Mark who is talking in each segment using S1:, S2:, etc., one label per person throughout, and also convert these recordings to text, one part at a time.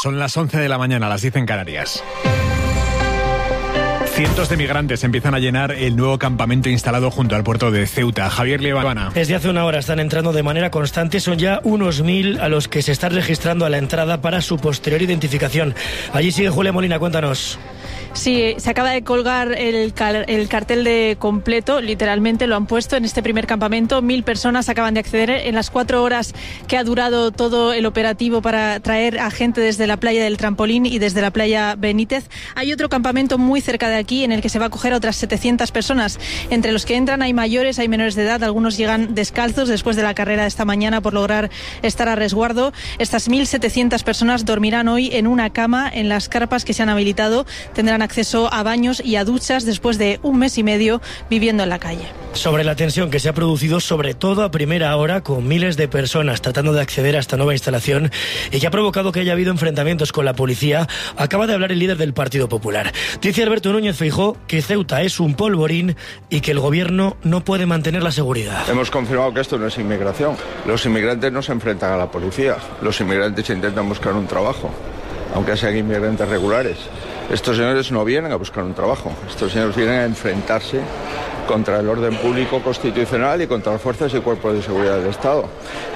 S1: Son las 11 de la mañana, las 10 en Canarias. Cientos de migrantes empiezan a llenar el nuevo campamento instalado junto al puerto de Ceuta. Javier Liebana.
S2: Desde hace una hora están entrando de manera constante. Son ya unos 1000 a los que se están registrando a la entrada para su posterior identificación. Allí sigue Julia Molina, cuéntanos.
S3: Sí, se acaba de colgar el cartel de completo, literalmente lo han puesto en este primer campamento. 1000 personas acaban de acceder en las 4 horas que ha durado todo el operativo para traer a gente desde la playa del Trampolín y desde la playa Benítez. Hay otro campamento muy cerca de aquí en el que se va a acoger a otras 700 personas. Entre los que entran hay mayores, hay menores de edad, algunos llegan descalzos después de la carrera de esta mañana por lograr estar a resguardo. Estas 1.700 personas dormirán hoy en una cama en las carpas que se han habilitado. Tendrán acceso a baños y a duchas después de un mes y medio viviendo en la calle.
S2: Sobre la tensión que se ha producido, sobre todo a primera hora, con miles de personas tratando de acceder a esta nueva instalación y que ha provocado que haya habido enfrentamientos con la policía, acaba de hablar el líder del Partido Popular. Dice Alberto Núñez Feijóo que Ceuta es un polvorín y que el gobierno no puede mantener la seguridad.
S4: Hemos confirmado que esto no es inmigración. Los inmigrantes no se enfrentan a la policía. Los inmigrantes intentan buscar un trabajo, aunque sean inmigrantes regulares. Estos señores no vienen a buscar un trabajo. Estos señores vienen a enfrentarse contra el orden público constitucional y contra las fuerzas y cuerpos de seguridad del Estado.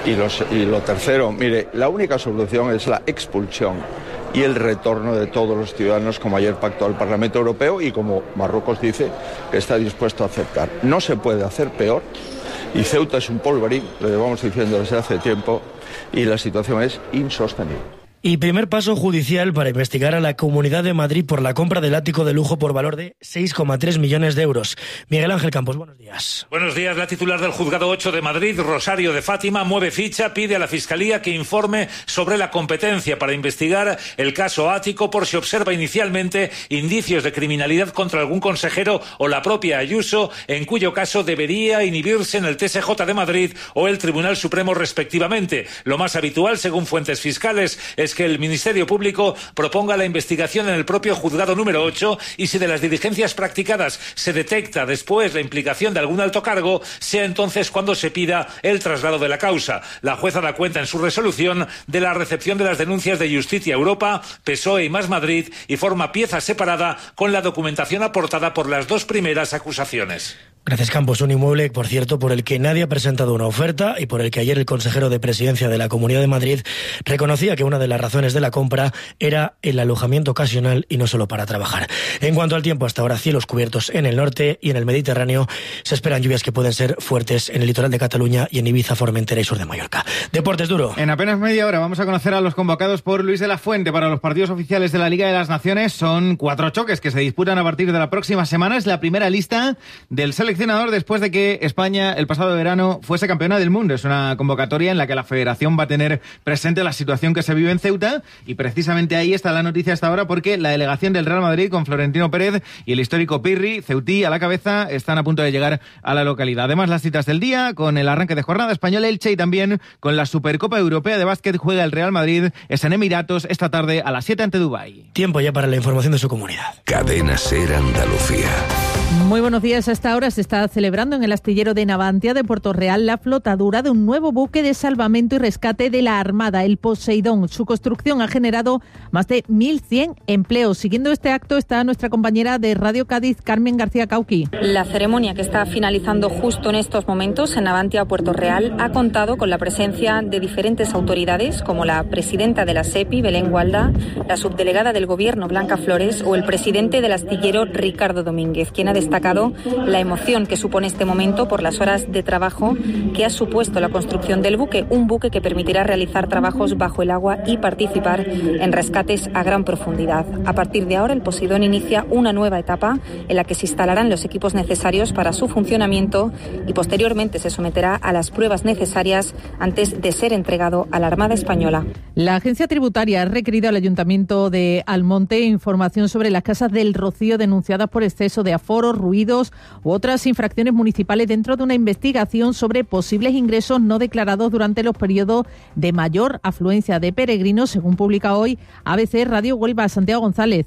S4: Y lo tercero, mire, la única solución es la expulsión y el retorno de todos los ciudadanos, como ayer pactó el Parlamento Europeo y como Marruecos dice que está dispuesto a aceptar. No se puede hacer peor y Ceuta es un polvorín, lo llevamos diciendo desde hace tiempo, y la situación es insostenible.
S2: Y primer paso judicial para investigar a la Comunidad de Madrid por la compra del ático de lujo por valor de 6,3 millones de euros. Miguel Ángel Campos, buenos días.
S5: Buenos días. La titular del Juzgado 8 de Madrid, Rosario de Fátima, mueve ficha, pide a la Fiscalía que informe sobre la competencia para investigar el caso ático por si observa inicialmente indicios de criminalidad contra algún consejero o la propia Ayuso, en cuyo caso debería inhibirse en el TSJ de Madrid o el Tribunal Supremo respectivamente. Lo más habitual, según fuentes fiscales, es que el Ministerio Público proponga la investigación en el propio juzgado número 8 y si de las diligencias practicadas se detecta después la implicación de algún alto cargo, sea entonces cuando se pida el traslado de la causa. La jueza da cuenta en su resolución de la recepción de las denuncias de Justicia Europa, PSOE y Más Madrid y forma pieza separada con la documentación aportada por las dos primeras acusaciones.
S2: Gracias, Campos. Un inmueble, por cierto, por el que nadie ha presentado una oferta y por el que ayer el consejero de Presidencia de la Comunidad de Madrid reconocía que una de las razones de la compra era el alojamiento ocasional y no solo para trabajar. En cuanto al tiempo, hasta ahora cielos cubiertos en el norte y en el Mediterráneo. Se esperan lluvias que pueden ser fuertes en el litoral de Cataluña y en Ibiza, Formentera y sur de Mallorca. Deportes Duro.
S6: En apenas media hora vamos a conocer a los convocados por Luis de la Fuente para los partidos oficiales de la Liga de las Naciones. Son 4 choques que se disputan a partir de la próxima semana. Es la primera lista del seleccionador después de que España el pasado verano fuese campeona del mundo. Es una convocatoria en la que la Federación va a tener presente la situación que se vive en Ceuta y precisamente ahí está la noticia hasta ahora porque la delegación del Real Madrid con Florentino Pérez y el histórico Pirri, ceutí a la cabeza, están a punto de llegar a la localidad. Además, las citas del día con el arranque de jornada español Elche y también con la Supercopa Europea de Básquet juega el Real Madrid, es en Emiratos esta tarde a las 7 ante Dubái.
S2: Tiempo ya para la información de su comunidad.
S7: Cadena SER Andalucía.
S8: Muy buenos días. A esta hora se está celebrando en el astillero de Navantia de Puerto Real la flotadura de un nuevo buque de salvamento y rescate de la Armada, el Poseidón. Su construcción ha generado más de 1.100 empleos. Siguiendo este acto está nuestra compañera de Radio Cádiz, Carmen García Cauqui.
S9: La ceremonia, que está finalizando justo en estos momentos en Navantia, Puerto Real, ha contado con la presencia de diferentes autoridades como la presidenta de la SEPI, Belén Gualda, la subdelegada del Gobierno, Blanca Flores, o el presidente del astillero, Ricardo Domínguez, quien ha destacado la emoción que supone este momento por las horas de trabajo que ha supuesto la construcción del buque, un buque que permitirá realizar trabajos bajo el agua y participar en rescates a gran profundidad. A partir de ahora, el Poseidón inicia una nueva etapa en la que se instalarán los equipos necesarios para su funcionamiento y posteriormente se someterá a las pruebas necesarias antes de ser entregado a la Armada Española.
S8: La agencia tributaria ha requerido al Ayuntamiento de Almonte información sobre las casas del Rocío denunciadas por exceso de aforo, ruidos u otras infracciones municipales dentro de una investigación sobre posibles ingresos no declarados durante los periodos de mayor afluencia de peregrinos, según publica hoy ABC Radio Huelva. Santiago González.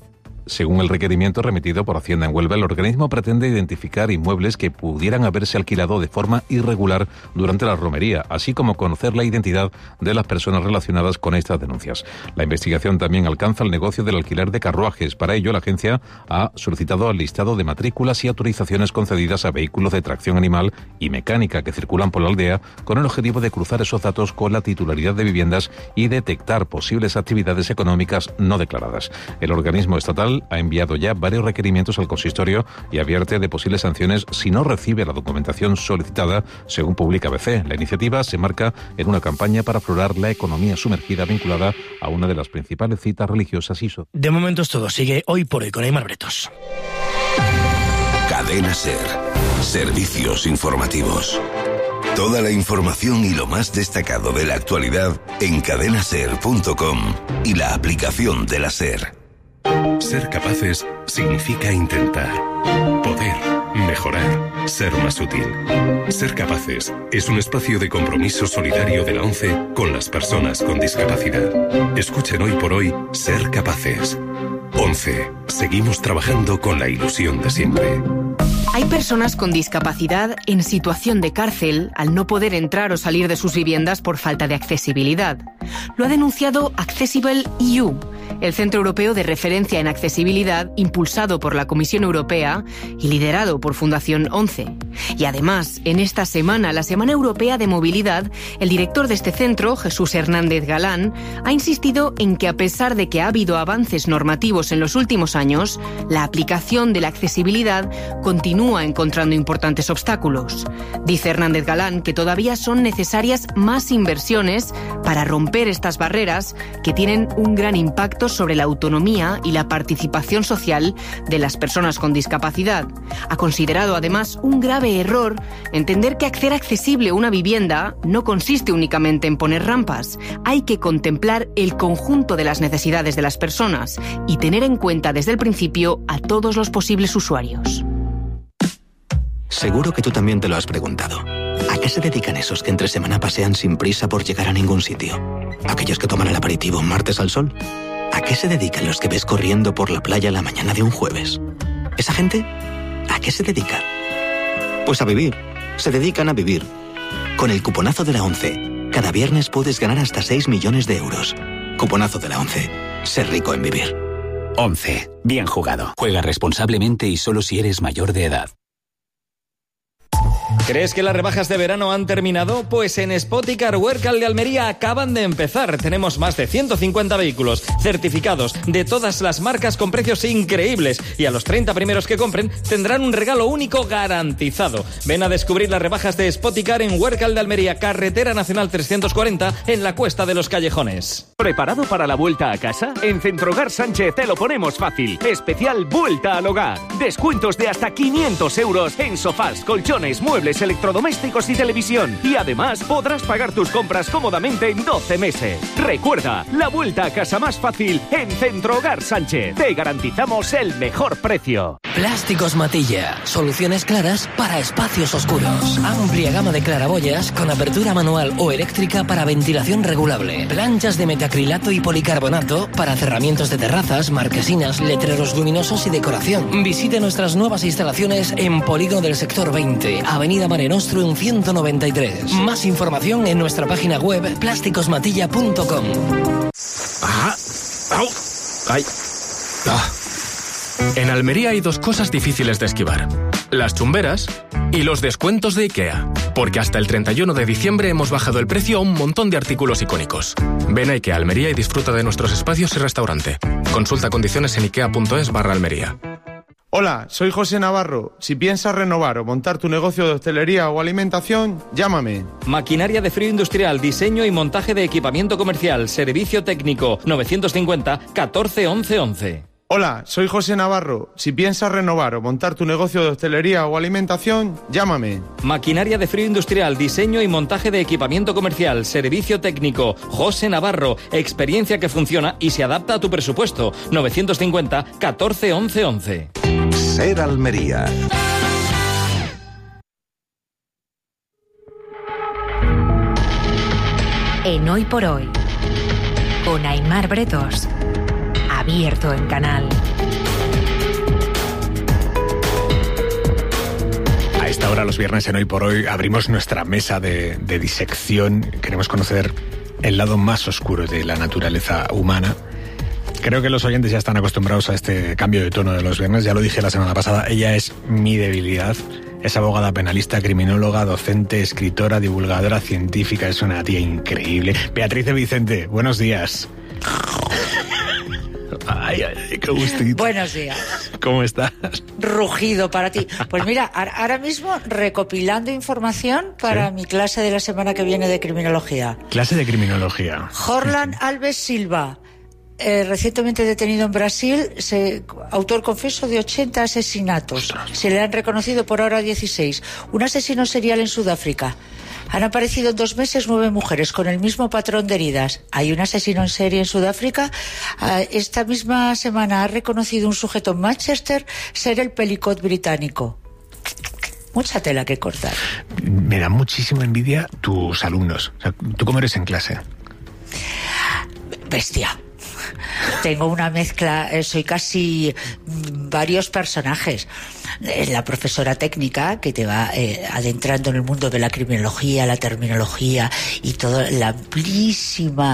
S10: Según el requerimiento remitido por Hacienda en Huelva, el organismo pretende identificar inmuebles que pudieran haberse alquilado de forma irregular durante la romería, así como conocer la identidad de las personas relacionadas con estas denuncias. La investigación también alcanza el negocio del alquiler de carruajes. Para ello, la agencia ha solicitado el listado de matrículas y autorizaciones concedidas a vehículos de tracción animal y mecánica que circulan por la aldea, con el objetivo de cruzar esos datos con la titularidad de viviendas y detectar posibles actividades económicas no declaradas. El organismo estatal ha enviado ya varios requerimientos al consistorio y advierte de posibles sanciones si no recibe la documentación solicitada, según publica ABC. La iniciativa se marca en una campaña para aflorar la economía sumergida vinculada a una de las principales citas religiosas y sociales.
S2: De momento es todo. Sigue Hoy por Hoy con Aimar Bretos.
S7: Cadena SER. Servicios informativos. Toda la información y lo más destacado de la actualidad en cadenaser.com y la aplicación de la SER.
S11: Ser capaces significa intentar, poder, mejorar, ser más útil. Ser capaces es un espacio de compromiso solidario de la ONCE con las personas con discapacidad. Escuchen Hoy por Hoy Ser Capaces. ONCE. Seguimos trabajando con la ilusión de siempre.
S12: Hay personas con discapacidad en situación de cárcel al no poder entrar o salir de sus viviendas por falta de accesibilidad. Lo ha denunciado Accessible EU, el Centro Europeo de Referencia en Accesibilidad, impulsado por la Comisión Europea y liderado por Fundación ONCE. Y además, en esta semana, la Semana Europea de Movilidad, el director de este centro, Jesús Hernández Galán, ha insistido en que a pesar de que ha habido avances normativos en los últimos años, la aplicación de la accesibilidad continúa encontrando importantes obstáculos. Dice Hernández Galán que todavía son necesarias más inversiones para romper estas barreras que tienen un gran impacto sobre la autonomía y la participación social de las personas con discapacidad. Ha considerado además un grave error entender que hacer accesible una vivienda no consiste únicamente en poner rampas. Hay que contemplar el conjunto de las necesidades de las personas y tener en cuenta desde el principio a todos los posibles usuarios.
S13: Seguro que tú también te lo has preguntado. ¿A qué se dedican esos que entre semana pasean sin prisa por llegar a ningún sitio? ¿Aquellos que toman el aperitivo un martes al sol? ¿A qué se dedican los que ves corriendo por la playa la mañana de un jueves? ¿Esa gente? ¿A qué se dedica? Pues a vivir. Se dedican a vivir. Con el cuponazo de la ONCE, cada viernes puedes ganar hasta 6 millones de euros. Cuponazo de la ONCE. Ser rico en vivir.
S14: ONCE. Bien jugado. Juega responsablemente y solo si eres mayor de edad.
S15: ¿Crees que las rebajas de verano han terminado? Pues en Spoticar Huércal de Almería acaban de empezar. Tenemos más de 150 vehículos certificados de todas las marcas con precios increíbles y a los 30 primeros que compren tendrán un regalo único garantizado. Ven a descubrir las rebajas de Spoticar en Huércal de Almería, Carretera Nacional 340 en la Cuesta de los Callejones.
S16: ¿Preparado para la vuelta a casa? En Centrogar Sánchez te lo ponemos fácil. Especial Vuelta al Hogar. Descuentos de hasta 500 euros en sofás, colchones, muebles, electrodomésticos y televisión. Y además podrás pagar tus compras cómodamente en 12 meses. Recuerda, la vuelta a casa más fácil en Centrogar Sánchez. Te garantizamos el mejor precio.
S17: Plásticos Matilla. Soluciones claras para espacios oscuros. Amplia gama de claraboyas con apertura manual o eléctrica para ventilación regulable. Planchas de metacrilato y policarbonato para cerramientos de terrazas, marquesinas, letreros luminosos y decoración. Visite nuestras nuevas instalaciones en Polígono del Sector 20, Avenida Mare Nostrum 193. Más información en nuestra página web plásticosmatilla.com.
S18: ¡Ah! ¡Au! ¡Ay! ¡Ah! En Almería hay dos cosas difíciles de esquivar: las chumberas y los descuentos de IKEA. Porque hasta el 31 de diciembre hemos bajado el precio a un montón de artículos icónicos. Ven a IKEA Almería y disfruta de nuestros espacios y restaurante. Consulta condiciones en ikea.es/Almería.
S19: Hola, soy José Navarro. Si piensas renovar o montar tu negocio de hostelería o alimentación, llámame.
S15: Maquinaria de frío industrial, diseño y montaje de equipamiento comercial, servicio técnico, 950 14 11 11.
S19: Hola, soy José Navarro. Si piensas renovar o montar tu negocio de hostelería o alimentación, llámame.
S15: Maquinaria de frío industrial, diseño y montaje de equipamiento comercial, servicio técnico, José Navarro, experiencia que funciona y se adapta a tu presupuesto, 950 14 11 11.
S7: SER Almería.
S20: En Hoy por Hoy, con Aimar Bretos. Abierto en Canal.
S1: esta hora, los viernes en Hoy por Hoy, abrimos nuestra mesa de disección. Queremos conocer el lado más oscuro de la naturaleza humana. Creo que los oyentes ya están acostumbrados a este cambio de tono de los viernes. Ya lo dije la semana pasada, ella es mi debilidad. Es abogada penalista, criminóloga, docente, escritora, divulgadora científica. Es una tía increíble. Beatriz de Vicente, buenos días. Ay, qué gustito.
S21: Buenos días.
S1: ¿Cómo estás?
S21: Rugido para ti. Pues mira, ahora mismo recopilando información para mi clase de la semana que viene de criminología.
S1: Clase de criminología.
S21: Jorlan Alves Silva, recientemente detenido en Brasil, autor confeso de 80 asesinatos. Se le han reconocido por ahora 16. Un asesino serial en Sudáfrica. Han aparecido en 2 meses 9 mujeres con el mismo patrón de heridas. Hay un asesino en serie en Sudáfrica. Esta misma semana ha reconocido un sujeto en Manchester ser el Pelicot británico. Mucha tela que cortar.
S1: Me da muchísima envidia tus alumnos. O sea, ¿tú cómo eres en clase?
S21: Bestia. Tengo una mezcla, soy casi varios personajes. La profesora técnica que te va adentrando en el mundo de la criminología, la terminología y toda la amplísima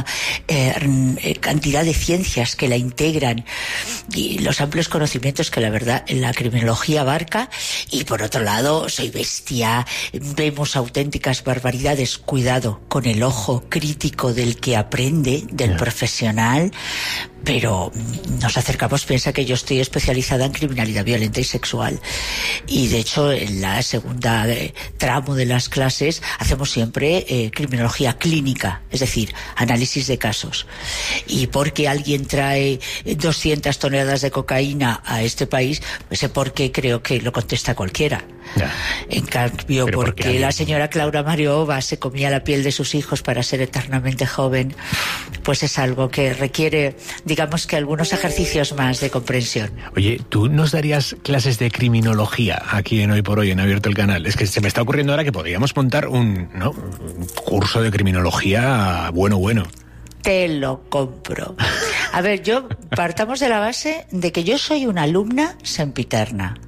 S21: cantidad de ciencias que la integran y los amplios conocimientos que la verdad la criminología abarca. Y por otro lado, soy bestia, vemos auténticas barbaridades. Cuidado con el ojo crítico del que aprende, del profesional. Pero nos acercamos, piensa que yo estoy especializada en criminalidad violenta y sexual. Y de hecho, en la segunda tramo de las clases hacemos siempre criminología clínica, es decir, análisis de casos. Y porque alguien trae 200 toneladas de cocaína a este país, no sé por qué creo que lo contesta cualquiera. Ya. En cambio, porque la señora Claudia Mariova se comía la piel de sus hijos para ser eternamente joven, pues es algo que requiere, digamos que algunos ejercicios más de comprensión.
S1: Oye, ¿tú nos darías clases de criminología aquí en Hoy por Hoy, en Abierto el Canal? Es que se me está ocurriendo ahora que podríamos montar un curso de criminología bueno.
S21: Te lo compro. A ver, partamos de la base de que yo soy una alumna sempiterna.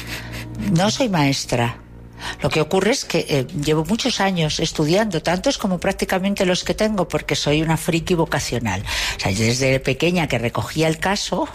S21: No soy maestra. Lo que ocurre es que llevo muchos años estudiando, tantos como prácticamente los que tengo, porque soy una friki vocacional. O sea, desde pequeña que recogía el caso,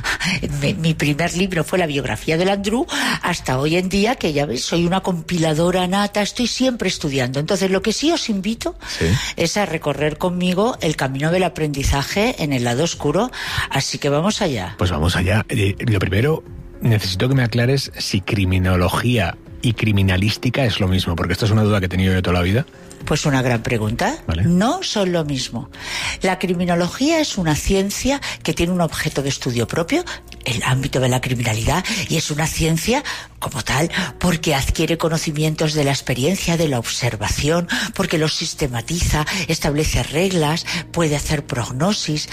S21: mi primer libro fue la biografía de Landru, hasta hoy en día que ya ves, soy una compiladora nata, estoy siempre estudiando. Entonces, lo que sí os invito es a recorrer conmigo el camino del aprendizaje en el lado oscuro. Así que vamos allá.
S1: Pues vamos allá. Lo primero, necesito que me aclares si criminología y criminalística es lo mismo, porque esto es una duda que he tenido yo toda la vida.
S21: Pues una gran pregunta. ¿Vale? No son lo mismo. La criminología es una ciencia que tiene un objeto de estudio propio, el ámbito de la criminalidad, y es una ciencia como tal porque adquiere conocimientos de la experiencia, de la observación, porque los sistematiza, establece reglas, puede hacer prognosis,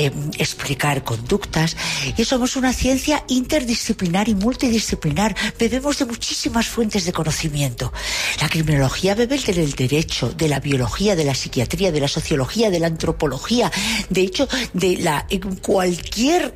S21: explicar conductas. Y somos una ciencia interdisciplinar y multidisciplinar. Bebemos de muchísimas fuentes de conocimiento. La criminología bebe del derecho, de la biología, de la psiquiatría, de la sociología, de la antropología, de hecho, de cualquier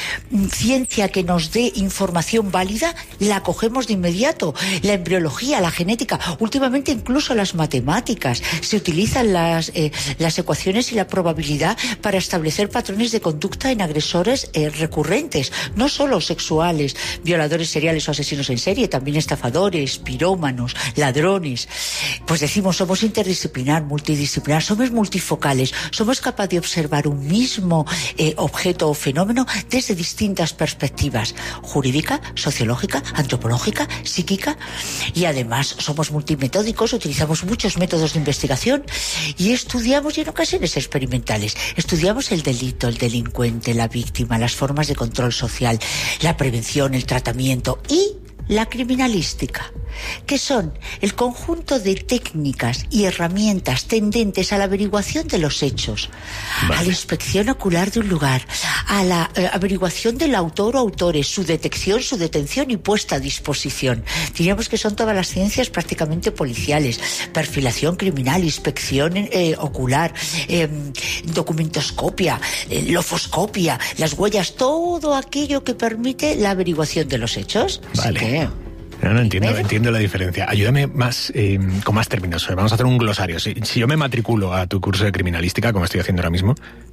S21: ciencia que nos dé información válida, la cogemos de inmediato. La embriología, la genética, últimamente incluso las matemáticas. Se utilizan las ecuaciones y la probabilidad para establecer patrones de conducta en agresores recurrentes, no solo sexuales, violadores seriales o asesinos en serie, también estafadores, pirómanos, ladrones. Pues decimos, somos interdisciplinar, multidisciplinar, somos multifocales, somos capaces de observar un mismo objeto o fenómeno desde distintas perspectivas: jurídica, sociológica, antropológica, psíquica. Y además somos multimetódicos, utilizamos muchos métodos de investigación y estudiamos, y en ocasiones experimentales, estudiamos el delito, el delincuente, la víctima, las formas de control social, la prevención, el tratamiento y la criminalística, que son el conjunto de técnicas y herramientas tendentes a la averiguación de los hechos, a la inspección ocular de un lugar, a la averiguación del autor o autores, su detección, su detención y puesta a disposición. Diríamos que son todas las ciencias prácticamente policiales: perfilación criminal, inspección ocular, documentoscopia, lofoscopia, las huellas, todo aquello que permite la averiguación de los hechos.
S1: Vale. No entiendo la diferencia. Ayúdame más con más términos. Vamos a hacer un glosario. Si yo me matriculo a tu curso de criminalística, como estoy haciendo ahora mismo...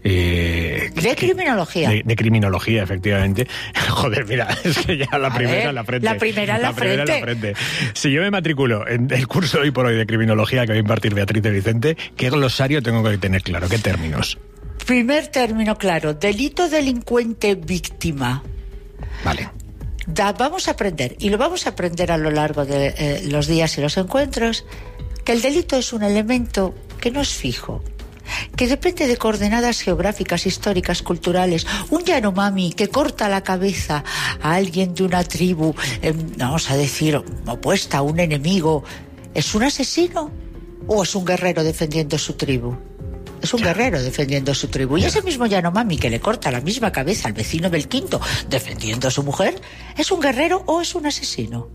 S21: ¿De criminología?
S1: De criminología, efectivamente. Joder, mira, es que ya la primera en la frente.
S21: La primera en la frente.
S1: Si yo me matriculo en el curso hoy por hoy de criminología que va a impartir Beatriz de Vicente, ¿qué glosario tengo que tener claro? ¿Qué términos?
S21: Primer término claro, delito, delincuente, víctima.
S1: Vale.
S21: Vamos a aprender, y lo vamos a aprender a lo largo de los días y los encuentros, que el delito es un elemento que no es fijo, que depende de coordenadas geográficas, históricas, culturales. Un Yanomami que corta la cabeza a alguien de una tribu, vamos a decir, opuesta a un enemigo, ¿es un asesino o es un guerrero defendiendo su tribu? Es un guerrero defendiendo su tribu. Y ese mismo Yanomami que le corta la misma cabeza al vecino del quinto defendiendo a su mujer, ¿es un guerrero o es un asesino?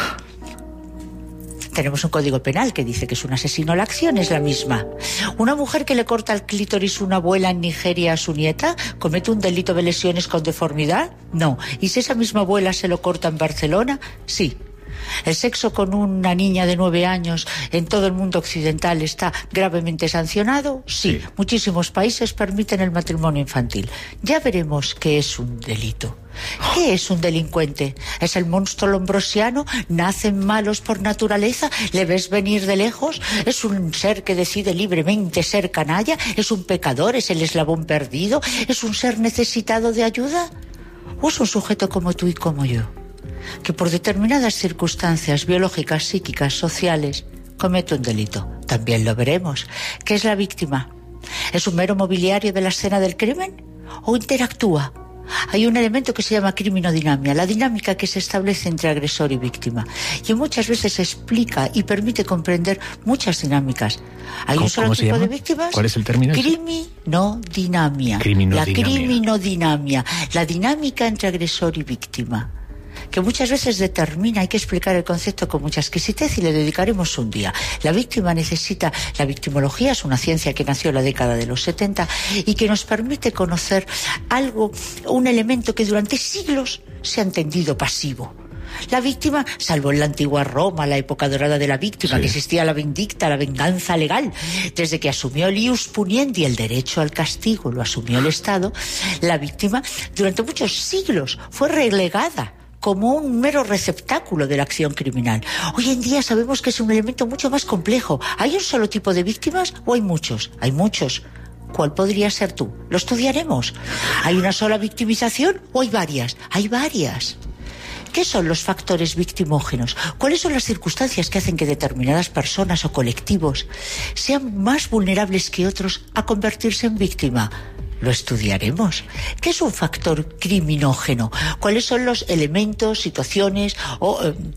S21: Tenemos un código penal que dice que es un asesino. La acción es la misma. Una mujer que le corta el clítoris a una abuela en Nigeria a su nieta, ¿comete un delito de lesiones con deformidad? No. ¿Y si esa misma abuela se lo corta en Barcelona? Sí. El sexo con una niña de 9 años en todo el mundo occidental está gravemente sancionado. Sí. Muchísimos países permiten el matrimonio infantil. Ya veremos qué es un delito. ¿Qué es un delincuente? ¿Es el monstruo lombrosiano? ¿Nacen malos por naturaleza? ¿Le ves venir de lejos? ¿Es un ser que decide libremente ser canalla? ¿Es un pecador? ¿Es el eslabón perdido? ¿Es un ser necesitado de ayuda? ¿O es un sujeto como tú y como yo, que por determinadas circunstancias biológicas, psíquicas, sociales, comete un delito? También lo veremos. ¿Qué es la víctima? ¿Es un mero mobiliario de la escena del crimen? ¿O interactúa? Hay un elemento que se llama criminodinamia, la dinámica que se establece entre agresor y víctima, y muchas veces explica y permite comprender muchas dinámicas. Hay un solo tipo de víctimas.
S1: ¿Cuál es el término?
S21: Criminodinamia. La criminodinamia, la dinámica entre agresor y víctima, que muchas veces determina, hay que explicar el concepto con mucha exquisitez y le dedicaremos un día. La víctima necesita, la victimología es una ciencia que nació en la década de los 70 y que nos permite conocer algo, un elemento que durante siglos se ha entendido pasivo. La víctima, salvo en la antigua Roma, la época dorada de la víctima, que existía la vindicta, la venganza legal, desde que asumió el ius puniendi, el derecho al castigo, lo asumió el Estado, la víctima durante muchos siglos fue relegada como un mero receptáculo de la acción criminal. Hoy en día sabemos que es un elemento mucho más complejo. ¿Hay un solo tipo de víctimas o hay muchos? Hay muchos. ¿Cuál podría ser tú? Lo estudiaremos. ¿Hay una sola victimización o hay varias? Hay varias. ¿Qué son los factores victimógenos? ¿Cuáles son las circunstancias que hacen que determinadas personas o colectivos sean más vulnerables que otros a convertirse en víctima? Lo estudiaremos. ¿Qué es un factor criminógeno? ¿Cuáles son los elementos, situaciones o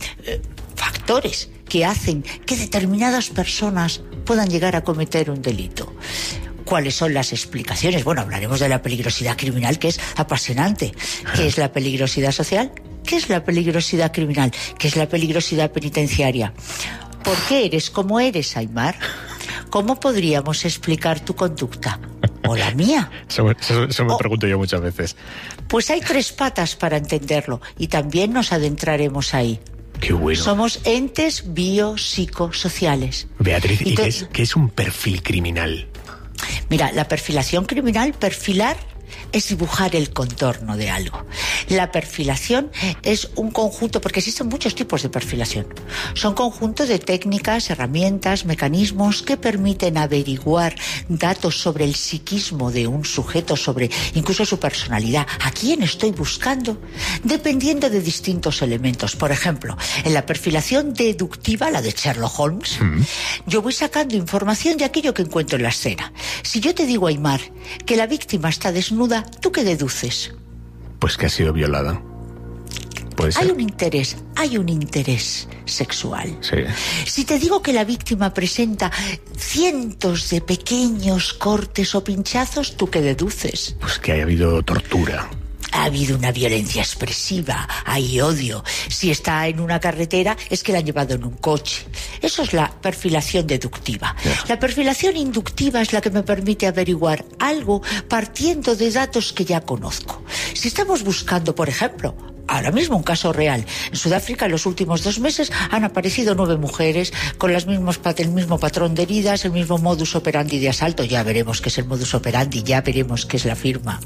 S21: factores que hacen que determinadas personas puedan llegar a cometer un delito? ¿Cuáles son las explicaciones? Bueno, hablaremos de la peligrosidad criminal, que es apasionante. ¿Qué es la peligrosidad social? ¿Qué es la peligrosidad criminal? ¿Qué es la peligrosidad penitenciaria? ¿Por qué eres como eres, Aimar? ¿Cómo podríamos explicar tu conducta? ¿O la mía?
S1: Eso me pregunto yo muchas veces.
S21: Pues hay 3 patas para entenderlo y también nos adentraremos ahí.
S1: Qué bueno.
S21: Somos entes biopsicosociales.
S1: Beatriz, ¿y qué es un perfil criminal?
S21: Mira, la perfilación criminal, perfilar, es dibujar el contorno de algo. La perfilación es un conjunto, porque existen muchos tipos de perfilación. Son conjuntos de técnicas, herramientas, mecanismos que permiten averiguar datos sobre el psiquismo de un sujeto, sobre incluso su personalidad. ¿A quién estoy buscando? Dependiendo de distintos elementos. Por ejemplo, en la perfilación deductiva, la de Sherlock Holmes, yo voy sacando información de aquello que encuentro en la escena. Si yo te digo, Aimar, que la víctima está desnuda, ¿tú qué deduces?
S1: Pues que ha sido violada. ¿Puede ser?
S21: Hay un interés sexual.
S1: Sí.
S21: Si te digo que la víctima presenta cientos de pequeños cortes o pinchazos, ¿tú qué deduces?
S1: Pues que haya habido tortura.
S21: Ha habido una violencia expresiva, hay odio. Si está en una carretera, es que la han llevado en un coche. Eso es la perfilación deductiva. La perfilación inductiva es la que me permite averiguar algo partiendo de datos que ya conozco. Si estamos buscando, por ejemplo, ahora mismo un caso real. En Sudáfrica en los últimos 2 meses han aparecido 9 mujeres con el mismo patrón de heridas, el mismo modus operandi de asalto. Ya veremos qué es el modus operandi, ya veremos qué es la firma.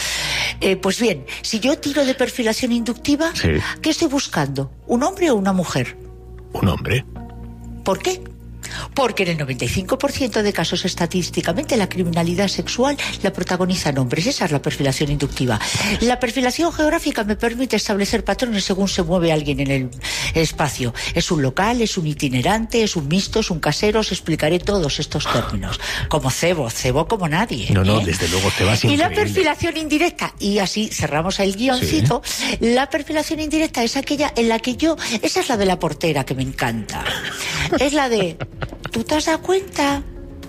S21: Pues bien, si yo tiro de perfilación inductiva, sí. ¿Qué estoy buscando? ¿Un hombre o una mujer?
S1: Un hombre.
S21: ¿Por qué? Porque en el 95% de casos estadísticamente la criminalidad sexual la protagonizan hombres. Esa es la perfilación inductiva. La perfilación geográfica me permite establecer patrones según se mueve alguien en el espacio. Es un local, es un itinerante, es un mixto, es un casero. Os explicaré todos estos términos. Como cebo como nadie.
S1: No, desde luego te vas increíble.
S21: Y la perfilación indirecta, y así cerramos el guioncito, sí. La perfilación indirecta es aquella en la que esa es la de la portera que me encanta. Es la de... ¿Tú te has dado cuenta?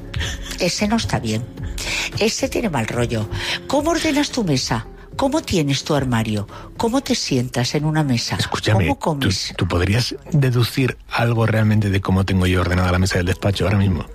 S21: Ese no está bien. Ese tiene mal rollo. ¿Cómo ordenas tu mesa? ¿Cómo tienes tu armario? ¿Cómo te sientas en una mesa?
S1: Escúchame,
S21: ¿cómo comes?
S1: ¿tú podrías deducir algo realmente de cómo tengo yo ordenada la mesa del despacho ahora mismo?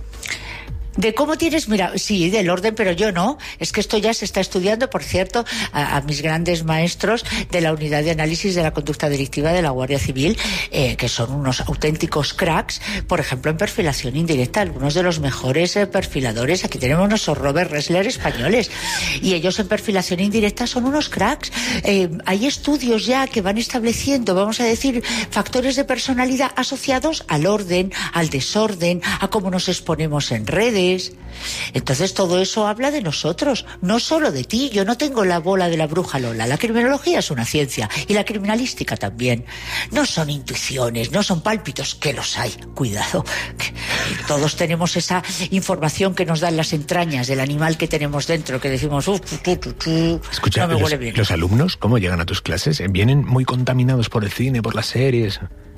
S21: ¿De cómo tienes? Mira, sí, del orden, pero yo no. Es que esto ya se está estudiando, por cierto, a mis grandes maestros de la Unidad de Análisis de la Conducta Delictiva de la Guardia Civil, que son unos auténticos cracks, por ejemplo, en perfilación indirecta, algunos de los mejores perfiladores. Aquí tenemos nuestros Robert Ressler españoles, y ellos en perfilación indirecta son unos cracks. Hay estudios ya que van estableciendo, vamos a decir, factores de personalidad asociados al orden, al desorden, a cómo nos exponemos en redes. Entonces todo eso habla de nosotros, no solo de ti. Yo no tengo la bola de la bruja Lola. La criminología es una ciencia, y la criminalística también. No son intuiciones, no son pálpitos, que los hay, cuidado. Todos tenemos esa información que nos dan las entrañas del animal que tenemos dentro, que decimos,
S1: escucha,
S21: no me huele bien.
S1: ¿Los alumnos cómo llegan a tus clases? ¿Vienen muy contaminados por el cine, por las series?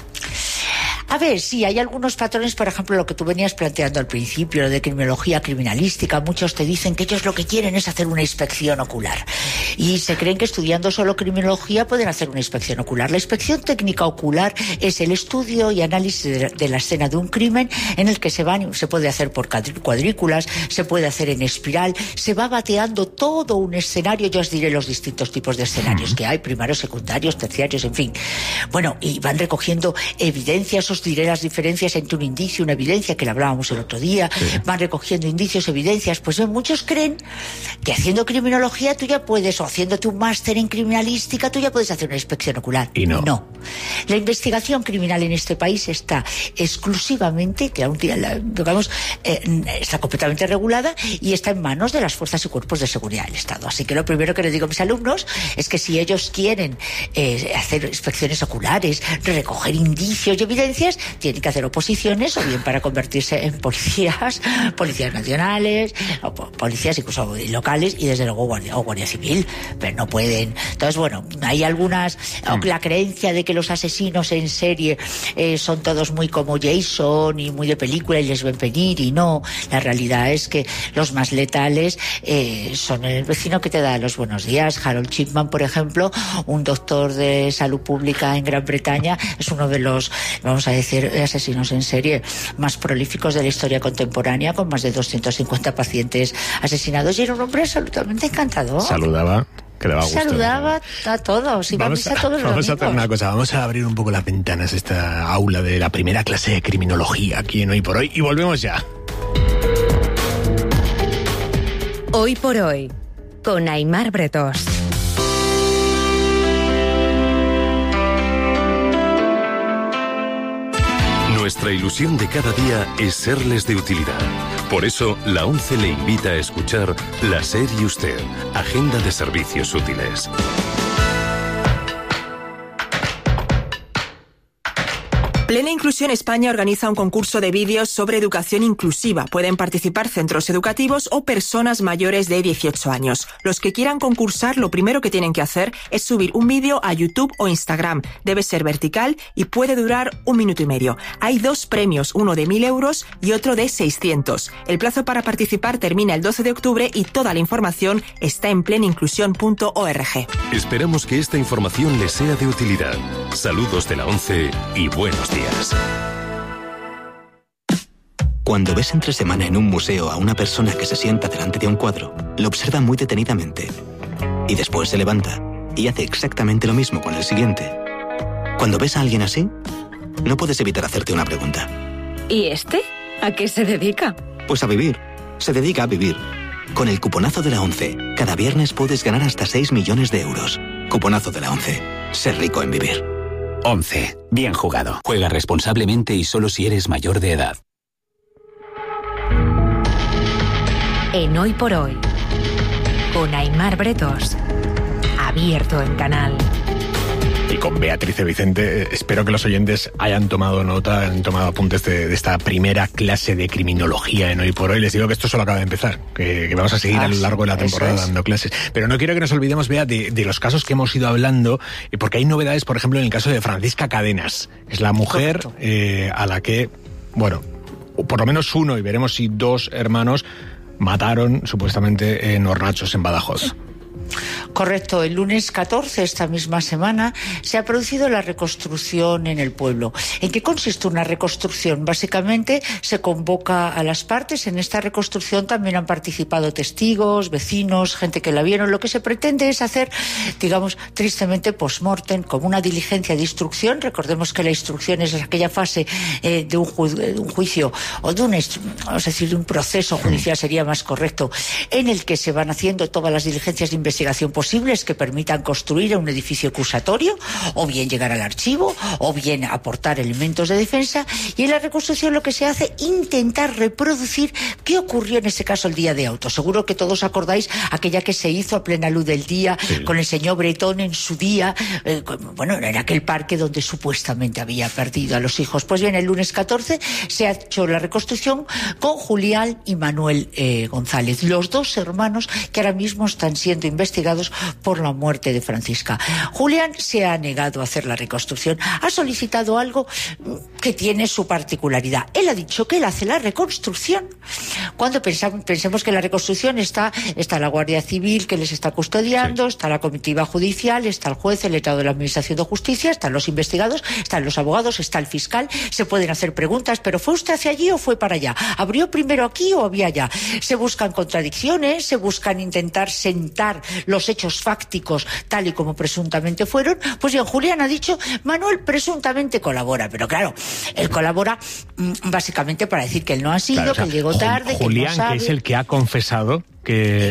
S21: A ver, sí, hay algunos patrones, por ejemplo, lo que tú venías planteando al principio, lo de criminología criminalística. Muchos te dicen que ellos lo que quieren es hacer una inspección ocular. Y se creen que estudiando solo criminología pueden hacer una inspección ocular. La inspección técnica ocular es el estudio y análisis de la escena de un crimen, en el que se puede hacer por cuadrículas, se puede hacer en espiral, se va bateando todo un escenario. Yo os diré los distintos tipos de escenarios que hay, primarios, secundarios, terciarios, en fin. Bueno, y van recogiendo evidencias. Os diré las diferencias entre un indicio y una evidencia, que lo hablábamos el otro día. Sí. Van recogiendo indicios, evidencias. Pues muchos creen que haciendo criminología tú ya puedes, o haciéndote un máster en criminalística, tú ya puedes hacer una inspección ocular.
S1: Y no.
S21: No. La investigación criminal en este país está exclusivamente, está completamente regulada, y está en manos de las fuerzas y cuerpos de seguridad del Estado. Así que lo primero que les digo a mis alumnos es que si ellos quieren hacer inspecciones oculares, recoger indicios y evidencias, tienen que hacer oposiciones, o bien para convertirse en policías nacionales, o policías incluso locales, y desde luego guardia civil, pero no pueden. Entonces, bueno, hay algunas, la creencia de que los asesinos en serie son todos muy como Jason y muy de película y les ven venir, y no. La realidad es que los más letales son el vecino que te da los buenos días. Harold Chipman, por ejemplo, un doctor de salud pública en Gran Bretaña, es uno de los, vamos a decir, asesinos en serie más prolíficos de la historia contemporánea, con más de 250 pacientes asesinados, y era un hombre absolutamente encantador.
S1: Saludaba, que le va a gustar.
S21: Saludaba a todos, iba a misa todos los
S1: Vamos a hacer una cosa, vamos a abrir un poco las ventanas de esta aula de la primera clase de criminología aquí en Hoy por Hoy, y volvemos ya.
S20: Hoy por Hoy, con Aimar Bretos.
S11: Nuestra ilusión de cada día es serles de utilidad. Por eso, la ONCE le invita a escuchar La SER y Usted, Agenda de Servicios Útiles.
S3: Plena Inclusión España organiza un concurso de vídeos sobre educación inclusiva. Pueden participar centros educativos o personas mayores de 18 años. Los que quieran concursar, lo primero que tienen que hacer es subir un vídeo a YouTube o Instagram. Debe ser vertical y puede durar 1 minuto y medio. Hay 2 premios, uno de 1.000 euros y otro de 600. El plazo para participar termina el 12 de octubre y toda la información está en plenainclusión.org.
S11: Esperamos que esta información les sea de utilidad. Saludos de la ONCE y buenos días.
S13: Cuando ves entre semana en un museo a una persona que se sienta delante de un cuadro, lo observa muy detenidamente y después se levanta y hace exactamente lo mismo con el siguiente. Cuando ves a alguien así, no puedes evitar hacerte una pregunta.
S4: ¿Y este? ¿A qué se dedica?
S13: Pues a vivir. Se dedica a vivir. Con el cuponazo de la ONCE, cada viernes puedes ganar hasta 6 millones de euros. Cuponazo de la ONCE. Ser rico en vivir.
S14: 11. Bien jugado. Juega responsablemente y solo si eres mayor de edad.
S20: En Hoy por Hoy, con Aimar Bretos, abierto en Canal.
S1: Y con Beatriz Vicente, espero que los oyentes hayan tomado nota, hayan tomado apuntes de esta primera clase de criminología en Hoy por Hoy. Les digo que esto solo acaba de empezar, que vamos a seguir a lo largo de la temporada dando clases. Pero no quiero que nos olvidemos, Bea, de los casos que hemos ido hablando, porque hay novedades, por ejemplo, en el caso de Francisca Cadenas, que es la mujer a la que, bueno, por lo menos uno, y veremos si 2 hermanos, mataron supuestamente en Hornachos, en Badajoz.
S21: Correcto, el lunes 14, esta misma semana, se ha producido la reconstrucción en el pueblo. ¿En qué consiste una reconstrucción? Básicamente se convoca a las partes. En esta reconstrucción también han participado testigos, vecinos, gente que la vieron. Lo que se pretende es hacer, digamos, tristemente post-mortem, como una diligencia de instrucción. Recordemos que la instrucción es aquella fase de un juicio o de un proceso judicial, sería más correcto, en el que se van haciendo todas las diligencias de investigación posibles que permitan construir un edificio acusatorio, o bien llegar al archivo, o bien aportar elementos de defensa. Y en la reconstrucción lo que se hace es intentar reproducir qué ocurrió en ese caso el día de auto. Seguro que todos acordáis aquella que se hizo a plena luz del día, con el señor Bretón en su día, en aquel parque donde supuestamente había perdido a los hijos. Pues bien, el lunes 14 se ha hecho la reconstrucción con Julián y Manuel González, los 2 hermanos que ahora mismo están siendo investigados por la muerte de Francisca. Julián se ha negado a hacer la reconstrucción. Ha solicitado algo que tiene su particularidad. Él ha dicho que él hace la reconstrucción cuando pensemos que la reconstrucción está la Guardia Civil que les está custodiando, está la comitiva judicial, está el juez, el letrado de la Administración de Justicia, están los investigados, están los abogados, está el fiscal. Se pueden hacer preguntas, pero ¿fue usted hacia allí o fue para allá? ¿Abrió primero aquí o había allá? Se buscan contradicciones, se buscan intentar sentar los hechos fácticos tal y como presuntamente fueron. Pues bien, Julián ha dicho, Manuel presuntamente colabora, pero claro, él colabora básicamente para decir que él no ha sido, que él llegó tarde,
S1: Julián,
S21: que no sabe.
S1: Que es el que ha confesado que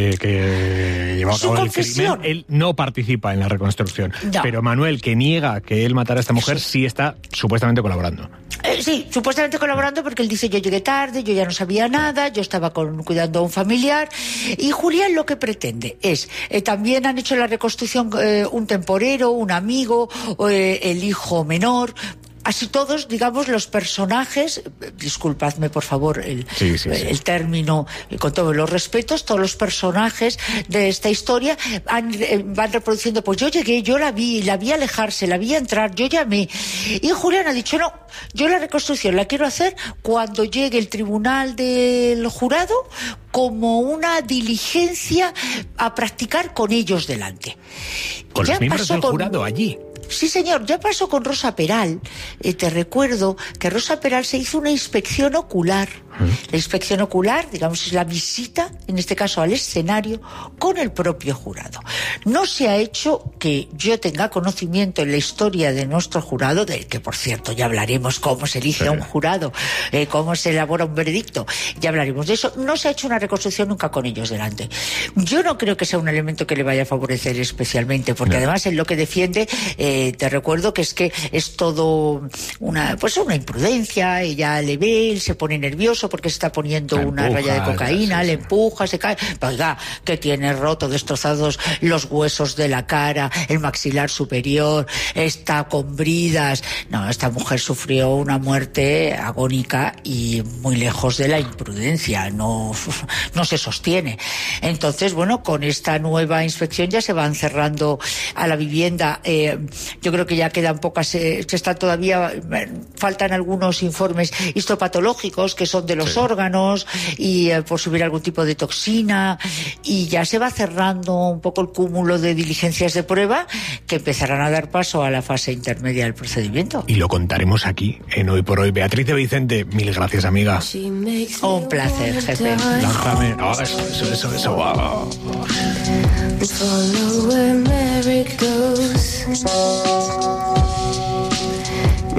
S1: llevó a cabo el crimen, él no participa en la reconstrucción. No. Pero Manuel, que niega que él matara a esta mujer, sí está supuestamente colaborando.
S21: Sí, supuestamente colaborando porque él dice, yo llegué tarde, yo ya no sabía nada, yo estaba cuidando a un familiar. Y Julián lo que pretende es, también han hecho la reconstrucción un temporero, un amigo, el hijo menor. Así todos, digamos, los personajes, disculpadme por favor el término, con todos los respetos, todos los personajes de esta historia van reproduciendo, pues yo llegué, yo la vi alejarse, la vi entrar, yo llamé. Y Julián ha dicho, no, yo la reconstrucción la quiero hacer cuando llegue el tribunal del jurado como una diligencia a practicar con ellos delante.
S1: Con los miembros del jurado allí.
S21: Sí, señor, ya pasó con Rosa Peral. Te recuerdo que Rosa Peral se hizo una inspección ocular. La inspección ocular, digamos, es la visita, en este caso al escenario, con el propio jurado. No se ha hecho que yo tenga conocimiento en la historia de nuestro jurado, del que, por cierto, ya hablaremos cómo se elige a un jurado, cómo se elabora un veredicto, ya hablaremos de eso. No se ha hecho una reconstrucción nunca con ellos delante. Yo no creo que sea un elemento que le vaya a favorecer especialmente, porque además en lo que defiende, te recuerdo que es todo una imprudencia. Ella le ve, él se pone nervioso porque se está poniendo una raya de cocaína, le empuja, se cae. Oiga, que tiene roto, destrozados los huesos de la cara, el maxilar superior, está con bridas. No, esta mujer sufrió una muerte agónica y muy lejos de la imprudencia, no se sostiene. Entonces, bueno, con esta nueva inspección ya se van cerrando a la vivienda. Yo creo que ya quedan pocas, faltan algunos informes histopatológicos que son de los órganos y por subir algún tipo de toxina, y ya se va cerrando un poco el cúmulo de diligencias de prueba que empezarán a dar paso a la fase intermedia del procedimiento.
S1: Y lo contaremos aquí en Hoy por Hoy. Beatriz de Vicente, mil gracias, amiga.
S21: Un placer, jefe.
S1: Lánzame. Eso.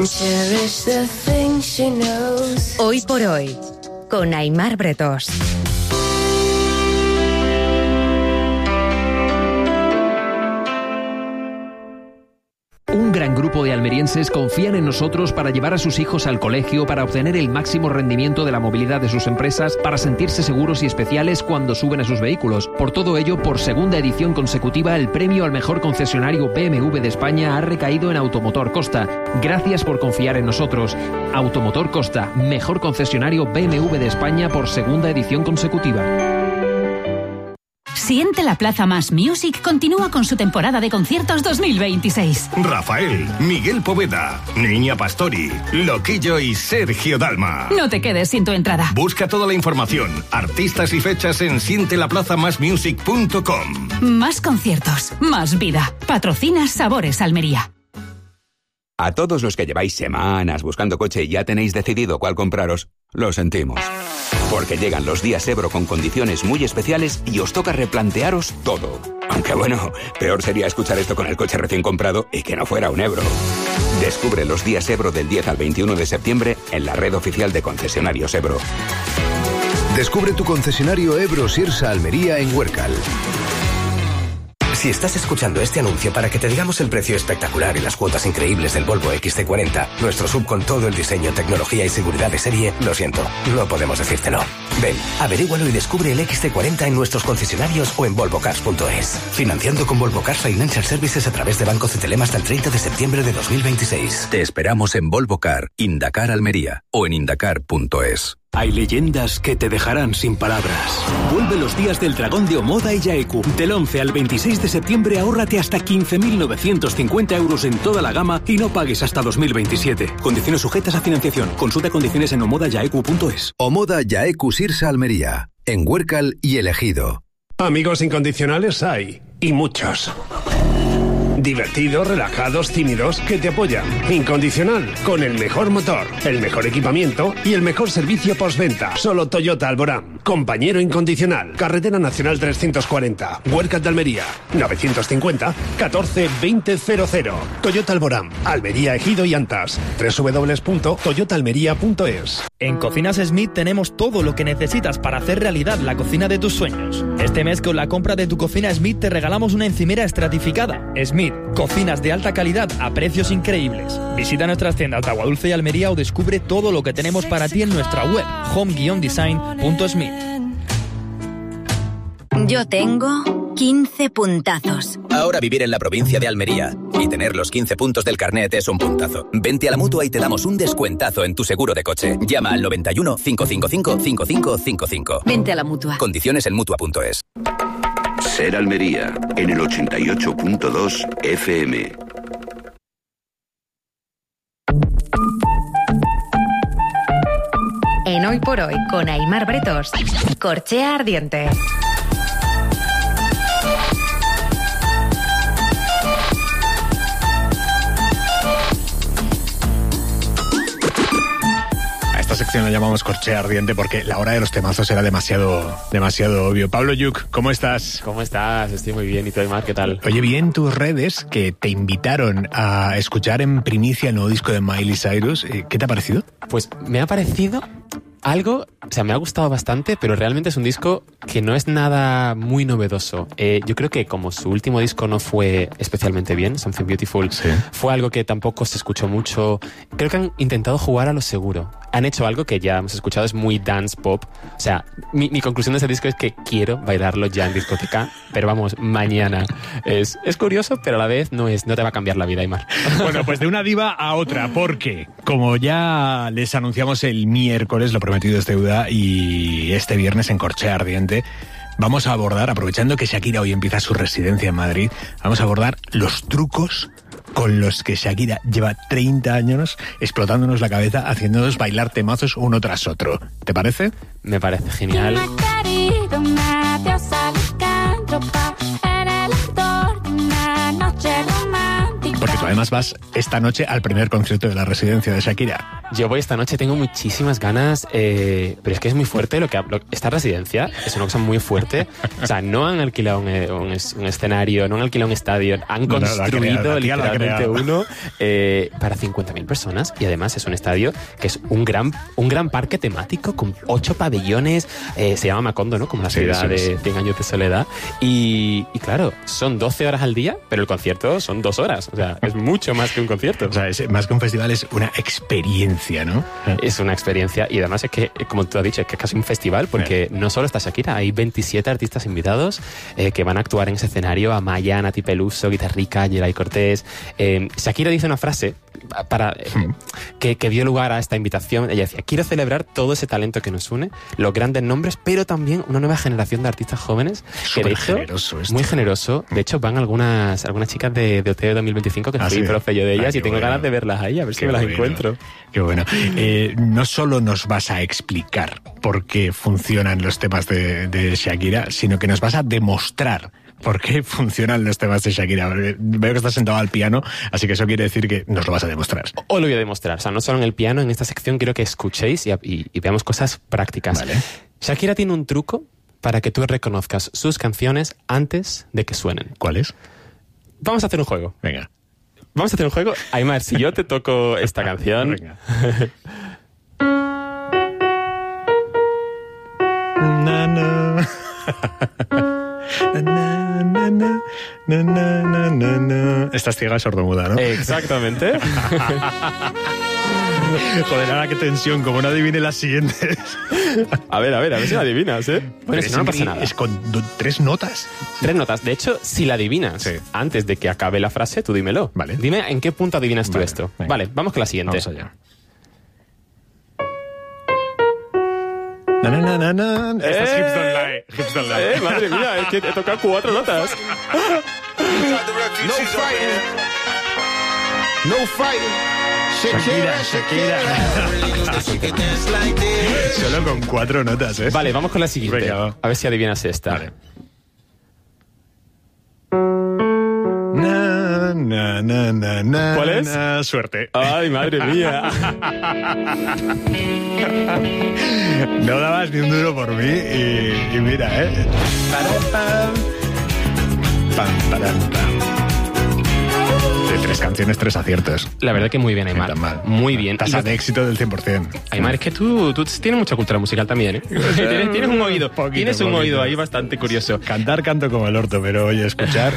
S20: Hoy por hoy, con Aimar Bretos.
S5: Un gran grupo de almerienses confían en nosotros para llevar a sus hijos al colegio, para obtener el máximo rendimiento de la movilidad de sus empresas, para sentirse seguros y especiales cuando suben a sus vehículos. Por todo ello, por segunda edición consecutiva, el premio al mejor concesionario BMW de España ha recaído en Automotor Costa. Gracias por confiar en nosotros. Automotor Costa, mejor concesionario BMW de España por segunda edición consecutiva.
S22: Siente la Plaza Más Music continúa con su temporada de conciertos 2026.
S23: Rafael, Miguel Poveda, Niña Pastori, Loquillo y Sergio Dalma.
S22: No te quedes sin tu entrada.
S23: Busca toda la información, artistas y fechas en sientelaplazamasmusic.com.
S22: Más conciertos, más vida. Patrocina Sabores Almería.
S24: A todos los que lleváis semanas buscando coche y ya tenéis decidido cuál compraros, lo sentimos. Porque llegan los días Ebro con condiciones muy especiales y os toca replantearos todo. Aunque bueno, peor sería escuchar esto con el coche recién comprado y que no fuera un Ebro. Descubre los días Ebro del 10 al 21 de septiembre en la red oficial de concesionarios Ebro.
S25: Descubre tu concesionario Ebro Sirsa Almería en Huércal.
S26: Si estás escuchando este anuncio para que te digamos el precio espectacular y las cuotas increíbles del Volvo XC40, nuestro SUV con todo el diseño, tecnología y seguridad de serie, lo siento, no podemos decírtelo. Ven, averígualo y descubre el XC40 en nuestros concesionarios o en volvocars.es. Financiando con Volvo Cars Financial Services a través de Banco Cetelem hasta el 30 de septiembre de 2026.
S24: Te esperamos en Volvo Car, Indacar Almería o en indacar.es.
S27: Hay leyendas que te dejarán sin palabras. Vuelve los días del dragón de Omoda y Yaeku. Del 11 al 26 de septiembre ahórrate hasta 15.950 euros en toda la gama y no pagues hasta 2027. Condiciones sujetas a financiación. Consulta condiciones en omodayaeku.es.
S25: Omoda Yaeku Sirsa Almería, en Huércal y El Ejido.
S28: Amigos incondicionales hay, y muchos. Divertidos, relajados, tímidos, que te apoyan. Incondicional, con el mejor motor, el mejor equipamiento y el mejor servicio postventa. Solo Toyota Alborán. Compañero incondicional. Carretera Nacional 340. Huércal de Almería. 950 14 2000. Toyota Alborán. Almería, Ejido y Antas. www.toyotaalmería.es.
S29: En Cocinas Smith tenemos todo lo que necesitas para hacer realidad la cocina de tus sueños. Este mes con la compra de tu cocina Smith te regalamos una encimera estratificada. Smith, cocinas de alta calidad a precios increíbles. Visita nuestras tiendas de Aguadulce y Almería o descubre todo lo que tenemos para ti en nuestra web home-design.smith.
S30: Yo tengo 15 puntazos.
S31: Ahora vivir en la provincia de Almería y tener los 15 puntos del carnet es un puntazo. Vente a la Mutua y te damos un descuentazo en tu seguro de coche. Llama al 91 555 5555.
S30: Vente a la Mutua.
S31: Condiciones en Mutua.es.
S7: Ser Almería, en el 88.2 FM.
S20: En Hoy por Hoy, con Aimar Bretos, Corchea Ardiente.
S1: Esta sección la llamamos Corchea Ardiente porque la hora de los temazos era demasiado obvio. Pablo Yuc, ¿cómo estás?
S32: ¿Cómo estás? Estoy muy bien. ¿Y tú, Aimar, qué tal?
S1: Oye, vi en tus redes que te invitaron a escuchar en primicia el nuevo disco de Miley Cyrus. ¿Qué te ha parecido?
S32: Pues me ha parecido algo, o sea, me ha gustado bastante, pero realmente es un disco que no es nada muy novedoso. Yo creo que como su último disco no fue especialmente bien, Something Beautiful, sí, fue algo que tampoco se escuchó mucho. Creo que han intentado jugar a lo seguro. Han hecho algo que ya hemos escuchado, es muy dance pop. O sea, mi conclusión de ese disco es que quiero bailarlo ya en discoteca, pero vamos, mañana. Es curioso, pero a la vez no te va a cambiar la vida, Aimar.
S1: Bueno, pues de una diva a otra, porque como ya les anunciamos el miércoles, lo prometido es deuda, y este viernes en Corchea Ardiente vamos a abordar, aprovechando que Shakira hoy empieza su residencia en Madrid, vamos a abordar los trucos con los que Shakira lleva 30 años explotándonos la cabeza, haciéndonos bailar temazos uno tras otro. ¿Te parece?
S32: Me parece genial.
S1: Porque tú Además vas esta noche al primer concierto de la residencia de Shakira.
S32: Yo voy esta noche, tengo muchísimas ganas, pero es que es muy fuerte esta residencia es una cosa muy fuerte. O sea, no han alquilado un escenario, no han alquilado un estadio, han construido literalmente uno para 50.000 personas, y además es un estadio que es un gran parque temático con 8 pabellones, se llama Macondo, ¿no? Como la ciudad de 100 años de soledad, y claro, son 12 horas al día, pero el concierto son 2 horas, o sea, es mucho más que un concierto.
S1: O sea, es más que un festival, es una experiencia, ¿no?
S32: Es una experiencia, y además es que, como tú has dicho, es que es casi un festival, porque no solo está Shakira, hay 27 artistas invitados que van a actuar en ese escenario: Amaya, Nati Peluso, Guitarrica, Yeray Cortés. Shakira dice una frase que dio lugar a esta invitación. Ella decía: quiero celebrar todo ese talento que nos une, los grandes nombres, pero también una nueva generación de artistas jóvenes. Que de hecho,
S1: generoso esto.
S32: Muy generoso. De hecho, van algunas chicas de OT 2025 que fui profe yo de ellas, y tengo ganas de verlas ahí, a ver si me las encuentro.
S1: Qué bueno. No solo nos vas a explicar por qué funcionan los temas de Shakira, sino que nos vas a demostrar por qué funcionan los temas de Shakira. Veo que estás sentado al piano, así que eso quiere decir que nos lo vas a demostrar.
S32: O lo voy a demostrar. O sea, no solo en el piano, en esta sección quiero que escuchéis y veamos cosas prácticas. Vale. Shakira tiene un truco para que tú reconozcas sus canciones antes de que suenen.
S1: ¿Cuál es?
S32: Vamos a hacer un juego.
S1: Venga.
S32: Vamos a hacer un juego. Aymar, si yo te toco esta canción...
S1: Venga. Na, na. Na, na, na, na, na, na. Estás ciega, sordomuda, ¿no?
S32: Exactamente.
S1: Joder, ahora qué tensión, como no adivine las siguientes.
S32: A ver si la adivinas, ¿eh? Bueno, si no pasa nada.
S1: ¿Es con 3 notas?
S32: 3 notas. De hecho, si la adivinas antes de que acabe la frase, tú dímelo.
S1: Vale.
S32: Dime en qué punto adivinas tú esto. Venga. Vale, vamos con la siguiente.
S1: Vamos allá. Na, na, na, na, na. Estas hips don't lie. Hips don't lie.
S32: Madre mía, es que he tocado 4 notas.
S2: No fighting. No fighting.
S1: Shakira. Solo con 4 notas, ¿eh?
S32: Vale, vamos con la siguiente.
S1: Venga,
S32: a ver si adivinas esta.
S1: Vale. Na, na, na, na, na.
S32: ¿Cuál es?
S1: Na, suerte.
S32: Ay, madre mía.
S1: No dabas ni un duro por mí y mira, ¿eh? Pam, param, pam. De 3 canciones, 3 aciertos.
S32: La verdad que muy bien, Aymar. Muy bien.
S1: Tasa de éxito del 100%.
S32: Aymar, es que tú tienes mucha cultura musical también, ¿eh? Tienes un oído. Tienes un oído ahí bastante curioso.
S1: Cantar canto como el orto, pero oye, escuchar...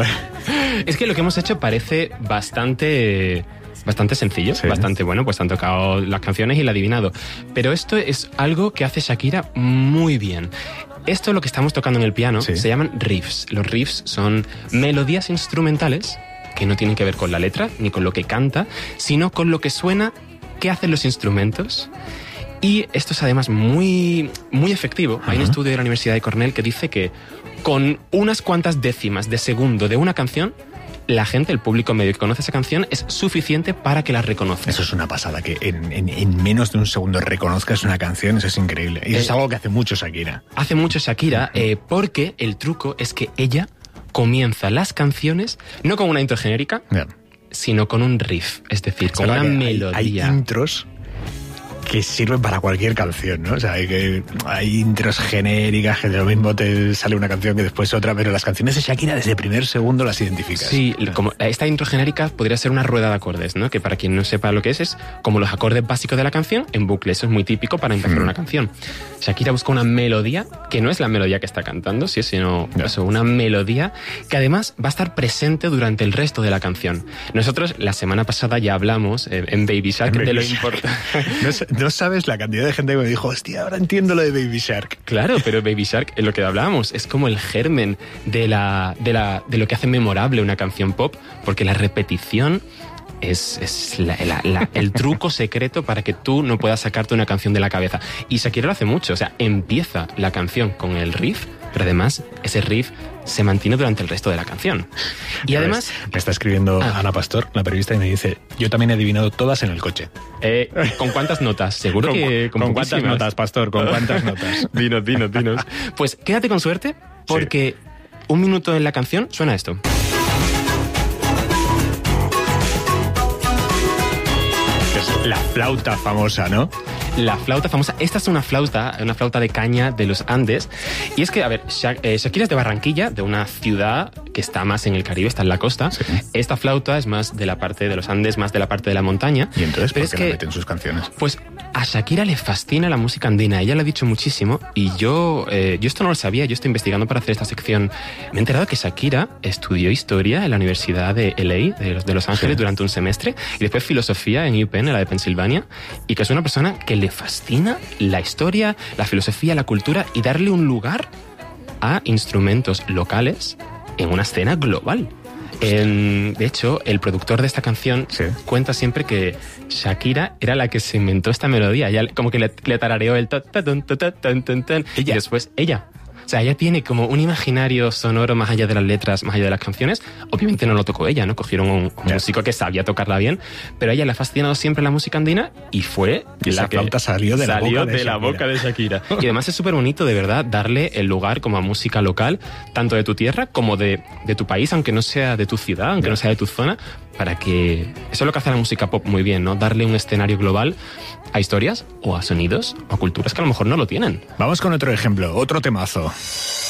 S32: Es que lo que hemos hecho parece bastante sencillo, bastante bueno, pues han tocado las canciones y la adivinado. Pero esto es algo que hace Shakira muy bien. Esto, lo que estamos tocando en el piano, se llaman riffs. Los riffs son melodías instrumentales que no tienen que ver con la letra ni con lo que canta, sino con lo que suena, qué hacen los instrumentos. Y esto es además muy, muy efectivo. Hay un estudio de la Universidad de Cornell que dice que con unas cuantas décimas de segundo de una canción, la gente, el público medio que conoce esa canción, es suficiente para que la reconozca.
S1: Eso es una pasada, que en menos de un segundo reconozcas una canción, eso es increíble. Y eso es algo que hace mucho Shakira.
S32: Hace mucho Shakira, porque el truco es que ella comienza las canciones no con una intro genérica, sino con un riff, es decir, con una melodía.
S1: Hay intros que sirven para cualquier canción, ¿no? O sea, hay intros genéricas, que de lo mismo te sale una canción que después otra, pero las canciones de Shakira desde el primer segundo las identificas.
S32: Sí, como esta intro genérica podría ser una rueda de acordes, ¿no? Que para quien no sepa lo que es como los acordes básicos de la canción en bucle. Eso es muy típico para empezar una canción. Shakira busca una melodía que no es la melodía que está cantando, sino una melodía que además va a estar presente durante el resto de la canción. Nosotros la semana pasada ya hablamos en Baby Shark de lo importante.
S1: No sabes la cantidad de gente que me dijo, hostia, ahora entiendo lo de Baby Shark.
S32: Claro, pero Baby Shark, es lo que hablábamos, es como el germen de lo que hace memorable una canción pop, porque la repetición es el truco secreto para que tú no puedas sacarte una canción de la cabeza. Y Shakira lo hace mucho, o sea, empieza la canción con el riff, pero además ese riff se mantiene durante el resto de la canción. Y además...
S1: Me está escribiendo Ana Pastor, la periodista, y me dice, yo también he adivinado todas en el coche.
S32: ¿Con cuántas notas? Seguro que...
S1: ¿Con cuántas notas, Pastor? ¿Con cuántas notas?
S32: Dinos. Pues quédate con suerte, porque un minuto en la canción suena esto.
S1: La flauta famosa, ¿no?
S32: La flauta famosa. Esta es una flauta de caña de los Andes. Y es que, a ver, Shakira es de Barranquilla, de una ciudad que está más en el Caribe, está en la costa. Sí. Esta flauta es más de la parte de los Andes, más de la parte de la montaña.
S1: ¿Y entonces por qué la meten en sus canciones?
S32: Pues a Shakira le fascina la música andina. Ella lo ha dicho muchísimo. Y yo esto no lo sabía. Yo estoy investigando para hacer esta sección. Me he enterado que Shakira estudió historia en la Universidad de LA, de Los Ángeles, durante un semestre. Y después filosofía en UPenn, en la de Pensilvania. Y que es una persona que le fascina la historia, la filosofía, la cultura y darle un lugar a instrumentos locales en una escena global. De hecho, el productor de esta canción cuenta siempre que Shakira era la que se inventó esta melodía. Ella como que le tarareó el y después ella. O sea, ella tiene como un imaginario sonoro más allá de las letras, más allá de las canciones. Obviamente no lo tocó ella, ¿no? Cogieron un músico que sabía tocarla bien, pero a ella le ha fascinado siempre la música andina y fue
S1: la flauta salió de
S32: la boca de Shakira. Y además es súper bonito, de verdad, darle el lugar como a música local, tanto de tu tierra como de tu país, aunque no sea de tu ciudad, aunque no sea de tu zona, para que... Eso es lo que hace la música pop muy bien, ¿no? Darle un escenario global a historias o a sonidos o a culturas que a lo mejor no lo tienen.
S1: Vamos con otro ejemplo, otro temazo.